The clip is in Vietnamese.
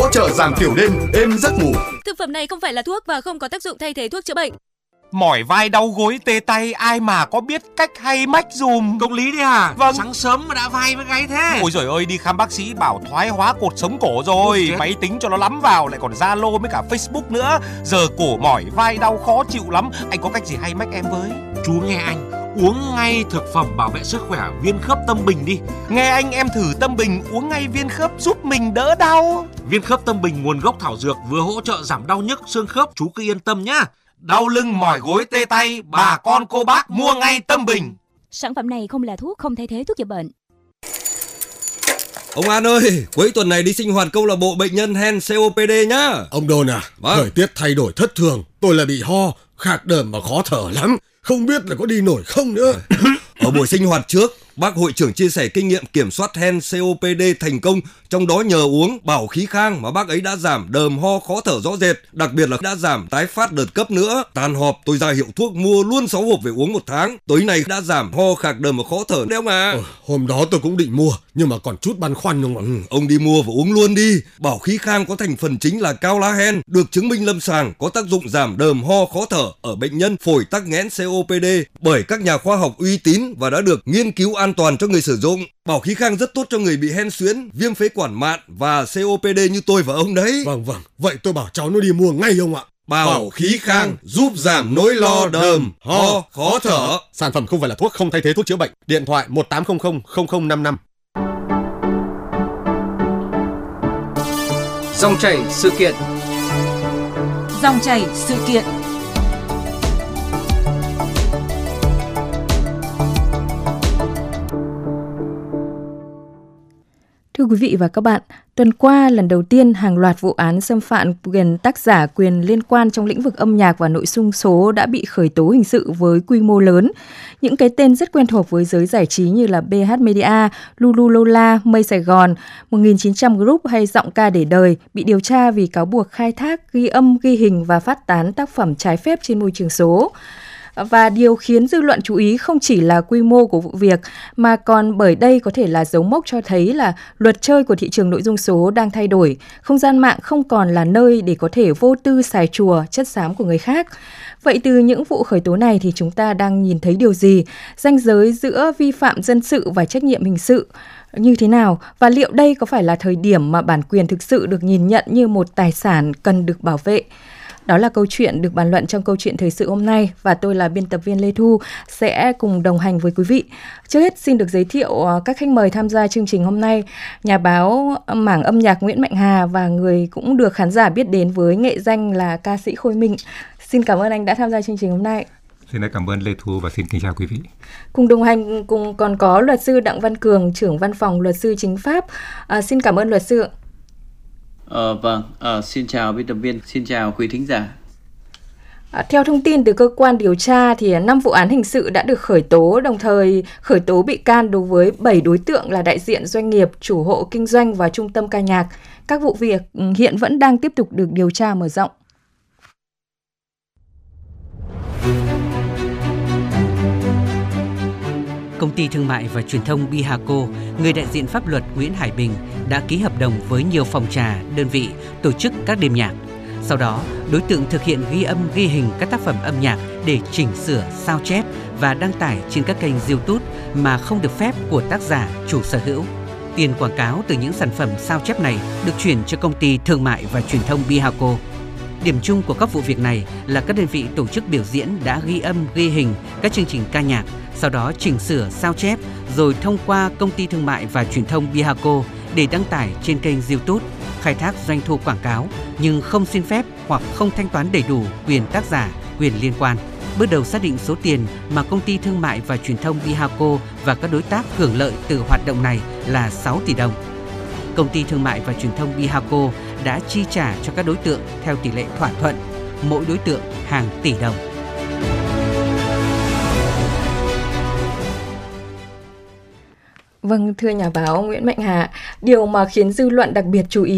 trợ giảm tiểu đêm, êm giấc ngủ. Thực phẩm này không phải là thuốc và không có tác dụng thay thế thuốc chữa bệnh. Mỏi vai đau gối tê tay, ai mà có biết cách hay mách dùm. Công lý đấy à? Vâng. Sáng sớm mà đã vai với gáy thế. Ôi giời ơi, đi khám bác sĩ bảo thoái hóa cột sống cổ rồi. Máy tính cho nó lắm vào, lại còn Zalo với cả Facebook nữa. Giờ cổ mỏi vai đau khó chịu lắm. Anh có cách gì hay mách em với? Chú nghe anh, uống ngay thực phẩm bảo vệ sức khỏe Viên Khớp Tâm Bình đi. Nghe anh, em thử Tâm Bình uống ngay viên khớp giúp mình đỡ đau. Viên Khớp Tâm Bình nguồn gốc thảo dược, vừa hỗ trợ giảm đau nhức xương khớp, chú cứ yên tâm nhá. Đau lưng mỏi gối tê tay, bà con cô bác mua ngay Tâm Bình. Sản phẩm này không là thuốc, không thay thế thuốc chữa bệnh. Ông An ơi, cuối tuần này đi sinh hoạt câu lạc bộ bệnh nhân hen COPD nhá. Ông Đôn à, thời tiết thay đổi thất thường, tôi là bị ho, khạc đờm và khó thở lắm, không biết là có đi nổi không nữa. Ở buổi sinh hoạt trước, bác hội trưởng chia sẻ kinh nghiệm kiểm soát hen COPD thành công, trong đó nhờ uống bảo khí khang mà bác ấy đã giảm đờm ho khó thở rõ rệt, đặc biệt là đã giảm tái phát đợt cấp nữa. Tan họp tôi ra hiệu thuốc mua luôn 6 hộp về uống 1 tháng. Tối nay đã giảm ho khạc đờm và khó thở đấy ông à. Hôm đó tôi cũng định mua nhưng mà còn chút băn khoăn không ạ. Ông đi mua và uống luôn đi. Bảo khí khang có thành phần chính là cao lá hen, được chứng minh lâm sàng có tác dụng giảm đờm ho khó thở ở bệnh nhân phổi tắc nghẽn COPD bởi các nhà khoa học uy tín và đã được nghiên cứu an toàn cho người sử dụng. Bảo khí khang rất tốt cho người bị hen suyễn, viêm phế quản mạn và COPD như tôi và ông đấy. Vâng, vậy tôi bảo cháu nó đi mua ngay ông ạ. Bảo khí khang giúp giảm nỗi lo đờm, ho, khó thở. Sản phẩm không phải là thuốc, không thay thế thuốc chữa bệnh. Điện thoại 1800 0055. Dòng chảy sự kiện. Dòng chảy sự kiện. Thưa quý vị và các bạn, tuần qua lần đầu tiên hàng loạt vụ án xâm phạm quyền tác giả, quyền liên quan trong lĩnh vực âm nhạc và nội dung số đã bị khởi tố hình sự với quy mô lớn. Những cái tên rất quen thuộc với giới giải trí như là BH Media, Lulu Lola, Mây Sài Gòn, 1900 Group hay Giọng ca để đời bị điều tra vì cáo buộc khai thác, ghi âm, ghi hình và phát tán tác phẩm trái phép trên môi trường số. Và điều khiến dư luận chú ý không chỉ là quy mô của vụ việc, mà còn bởi đây có thể là dấu mốc cho thấy là luật chơi của thị trường nội dung số đang thay đổi. Không gian mạng không còn là nơi để có thể vô tư xài chùa chất xám của người khác. Vậy từ những vụ khởi tố này thì chúng ta đang nhìn thấy điều gì? Ranh giới giữa vi phạm dân sự và trách nhiệm hình sự như thế nào? Và liệu đây có phải là thời điểm mà bản quyền thực sự được nhìn nhận như một tài sản cần được bảo vệ? Đó là câu chuyện được bàn luận trong câu chuyện thời sự hôm nay và tôi là biên tập viên Lê Thu sẽ cùng đồng hành với quý vị. Trước hết xin được giới thiệu các khách mời tham gia chương trình hôm nay. Nhà báo mảng âm nhạc Nguyễn Mạnh Hà và người cũng được khán giả biết đến với nghệ danh là ca sĩ Khôi Minh. Xin cảm ơn anh đã tham gia chương trình hôm nay. Xin cảm ơn Lê Thu và xin kính chào quý vị. Cùng đồng hành cùng còn có luật sư Đặng Văn Cường, trưởng văn phòng luật sư chính pháp. Xin cảm ơn luật sư. Xin chào biên tập viên, xin chào quý thính giả. Theo thông tin từ cơ quan điều tra thì 5 vụ án hình sự đã được khởi tố, đồng thời khởi tố bị can đối với 7 đối tượng là đại diện doanh nghiệp, chủ hộ kinh doanh và trung tâm ca nhạc. Các vụ việc hiện vẫn đang tiếp tục được điều tra mở rộng. Công ty thương mại và truyền thông Bihaco, người đại diện pháp luật Nguyễn Hải Bình đã ký hợp đồng với nhiều phòng trà, đơn vị tổ chức các đêm nhạc. Sau đó, đối tượng thực hiện ghi âm, ghi hình các tác phẩm âm nhạc để chỉnh sửa, sao chép và đăng tải trên các kênh YouTube mà không được phép của tác giả, chủ sở hữu. Tiền quảng cáo từ những sản phẩm sao chép này được chuyển cho công ty thương mại và truyền thông Bihaco. Điểm chung của các vụ việc này là các đơn vị tổ chức biểu diễn đã ghi âm, ghi hình các chương trình ca nhạc, sau đó chỉnh sửa, sao chép, rồi thông qua công ty thương mại và truyền thông Bihaco để đăng tải trên kênh YouTube, khai thác doanh thu quảng cáo nhưng không xin phép hoặc không thanh toán đầy đủ quyền tác giả, quyền liên quan. Bước đầu xác định số tiền mà công ty thương mại và truyền thông Bihaco và các đối tác hưởng lợi từ hoạt động này là 6 tỷ đồng. Công ty thương mại và truyền thông Bihaco đã chi trả cho các đối tượng theo tỷ lệ thỏa thuận, mỗi đối tượng hàng tỷ đồng. Vâng, thưa nhà báo Nguyễn Mạnh Hà, điều mà khiến dư luận đặc biệt chú ý